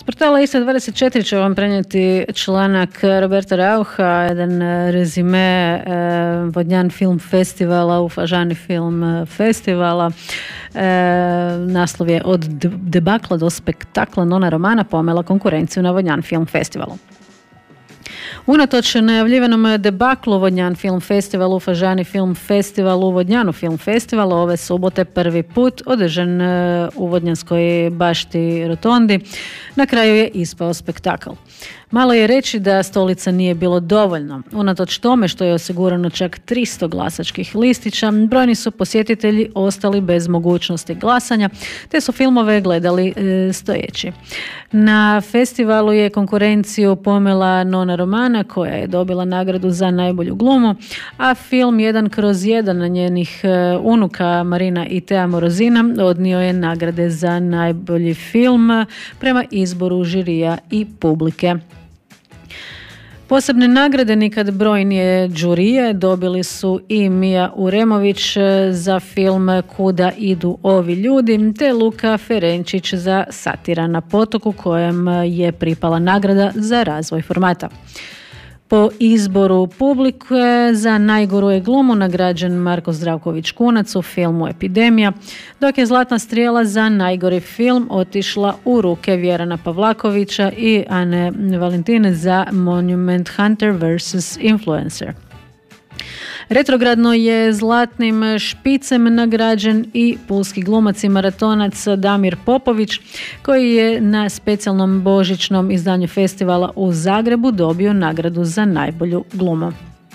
portala Istra24 će vam prenijeti članak Roberta Rauha, jedan rezime Vodnjan film festivala u Fažani film festivala. Naslov je Od debakla do spektakla Nona Romana pomela konkurenciju na Vodnjan film festivalu. Unatoč najavljivanom debaklu Vodnjan film festivalu u Fažani film festivalu u Vodnjanu film festivalu ove subote prvi put održan u Vodnjanskoj bašti rotondi, na kraju je ispao spektakl. Malo je reći da stolica nije bilo dovoljno. Unatoč tome što je osigurano čak 300 glasačkih listića, brojni su posjetitelji ostali bez mogućnosti glasanja, te su filmove gledali stojeći. Na festivalu je konkurenciju pomela Nona Romana, koja je dobila nagradu za najbolju glumu, a film 1/1 njenih unuka Marina i Tea Morozina odnio je nagrade za najbolji film prema izboru žirija i publike. Posebne nagrade nikad brojnije žurije dobili su i Mija Uremović za film Kuda idu ovi ljudi, te Luka Ferenčić za Satira na potoku, kojem je pripala nagrada za razvoj formata. Po izboru publike za najgoru je glumu nagrađen Marko Zdravković Kunac u filmu Epidemija, dok je Zlatna strijela za najgori film otišla u ruke Vjerana Pavlakovića i Ane Valentine za Monument Hunter vs. Influencer. Retrogradno je zlatnim špicem nagrađen i pulski glumac i maratonac Damir Popović, koji je na specijalnom božićnom izdanju festivala u Zagrebu dobio nagradu za najbolju glumu.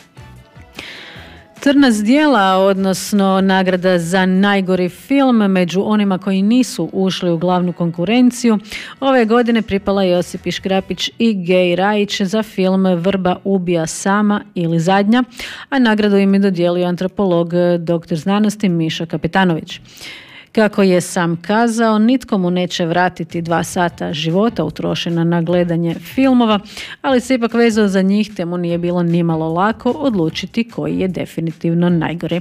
Crna zdjela, odnosno nagrada za najgori film među onima koji nisu ušli u glavnu konkurenciju, ove godine pripala Josipi Škrapić i Gej Rajić za film Vrba ubija sama ili zadnja, a nagradu im je dodijelio antropolog dr. znanosti Miša Kapetanović. Kako je sam kazao, nitko mu neće vratiti 2 sata života utrošena na gledanje filmova, ali se ipak vezao za njih, te mu nije bilo nimalo lako odlučiti koji je definitivno najgori.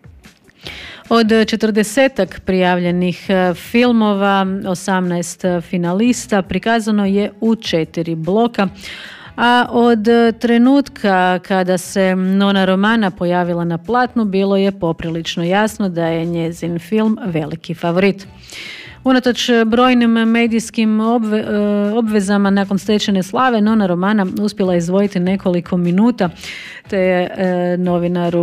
Od 40 prijavljenih filmova, 18 finalista prikazano je u 4 bloka, a od trenutka kada se Nona Romana pojavila na platnu, bilo je poprilično jasno da je njezin film veliki favorit. Unatoč brojnim medijskim obvezama nakon stečene slave, Nona Romana uspjela izdvojiti nekoliko minuta, te je novinaru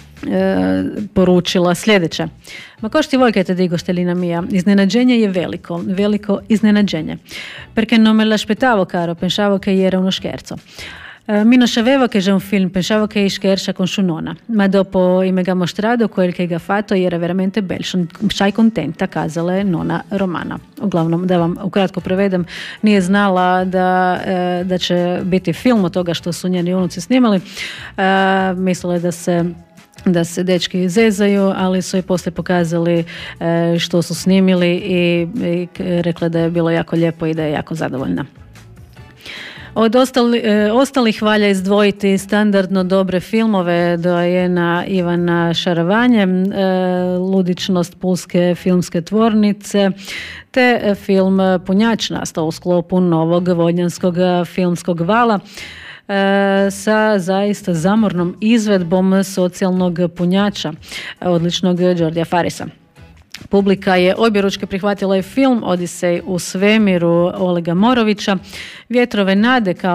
poručila sljedeće. Ma ko ti voi che te dico, stellina mia, iznenađenje je veliko iznenađenje. Perché non me l'aspettavo, caro, pensavo che era uno scherzo. Mi non sapevo che era un film, pensavo che scherza con su nonna, ma dopo i mega mostrato quel che ha fatto era veramente bel, sai contenta, kazala je Nona Romana. Uglavnom, da vam ukratko prevedem, nije znala da će biti film od toga što su njeni unuci snimali. Mislila je da se dečki zezaju, ali su i poslije pokazali što su snimili i rekla da je bilo jako lijepo i da je jako zadovoljna. Od ostalih valja izdvojiti standardno dobre filmove dojena Ivana Šaravanje, Ludičnost pulske filmske tvornice, te film Punjač, nastao u sklopu novog vodnjanskog filmskog vala, sa zaista zamornom izvedbom socijalnog punjača odličnog Đordija Farisa. Publika je objeručke prihvatila i film Odisej u svemiru Olega Morovića, Vjetrove nade kao